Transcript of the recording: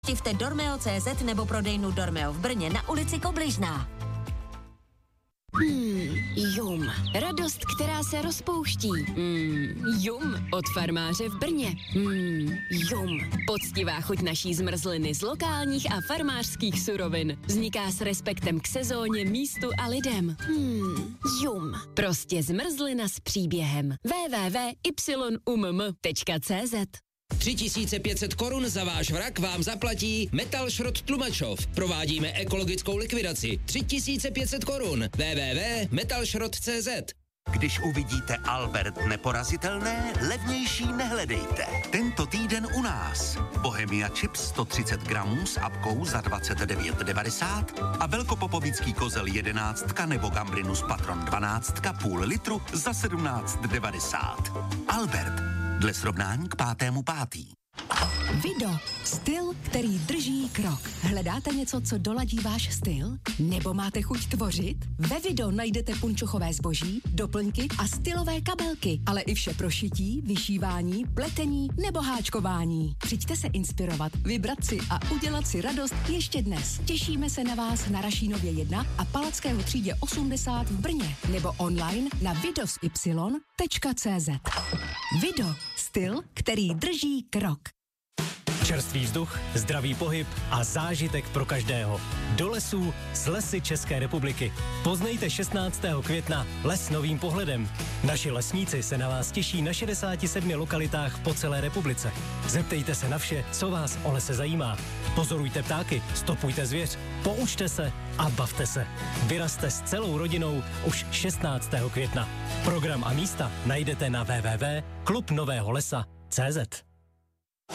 Navštivte Dormeo.cz nebo prodejnu Dormeo v Brně na ulici Kobližná. Jum. Radost, která se rozpouští. Jum. Od farmáře v Brně. Jum. Poctivá chuť naší zmrzliny z lokálních a farmářských surovin. Vzniká s respektem k sezóně, místu a lidem. Jum. Prostě zmrzlina s příběhem. www.yumm.cz 3500 korun za váš vrak vám zaplatí Metal Šrot Tlumačov. Provádíme ekologickou likvidaci. 3500 korun. www.metalšrot.cz. Když uvidíte Albert neporazitelné, levnější nehledejte. Tento týden u nás. Bohemia Chips 130 gramů s apkou za 29,90 a velkopopovický kozel 11 nebo Gambrinus Patron 12 půl litru za 17,90. Albert. Dle srovnání k 5.5. Vido. Styl, který drží krok. Hledáte něco, co doladí váš styl? Nebo máte chuť tvořit? Ve Vido najdete punčochové zboží, doplňky a stylové kabelky, ale i vše pro šití, vyšívání, pletení nebo háčkování. Přijďte se inspirovat, vybrat si a udělat si radost ještě dnes. Těšíme se na vás na Rašínově 1 a Palackého třídě 80 v Brně nebo online na vidosy.cz. Vido. Styl, který drží krok. Čerstvý vzduch, zdravý pohyb a zážitek pro každého. Do lesů s Lesy České republiky. Poznejte 16. května les novým pohledem. Naši lesníci se na vás těší na 67 lokalitách po celé republice. Zeptejte se na vše, co vás o lese zajímá. Pozorujte ptáky, stopujte zvěř, poučte se a bavte se. Vyrazte s celou rodinou už 16. května. Program a místa najdete na www.klubnoveholesa.cz.